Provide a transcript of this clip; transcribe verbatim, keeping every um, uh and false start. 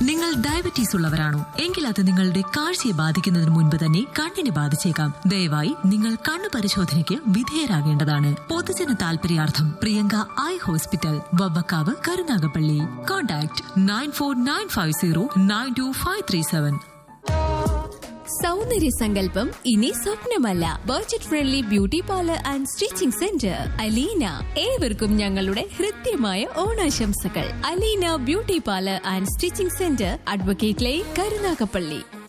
നിങ്ങൾ ഡയബറ്റീസ് ഉള്ളവരാണോ? എങ്കിൽ അത് നിങ്ങളുടെ കാഴ്ചയെ ബാധിക്കുന്നതിന് മുൻപ് തന്നെ കണ്ണിനെ ബാധിച്ചേക്കാം. ദയവായി നിങ്ങൾ കണ്ണു പരിശോധനയ്ക്ക് വിധേയരാകേണ്ടതാണ്. പൊതുജന താൽപര്യാർത്ഥം Priyanka eye hospital, Vavvakkavu, Karunagappally. Contact nine four nine five zero nine to five three seven. സൗന്ദര്യ സങ്കല്പം ഇനി സ്വപ്നമല്ല. Budget friendly beauty parlour and stitching centre Aleena. ഏവർക്കും ഞങ്ങളുടെ ഹൃദ്യമായ ഓണാശംസകൾ. Aleena beauty parlour and stitching centre, advocate line, Karunagappally.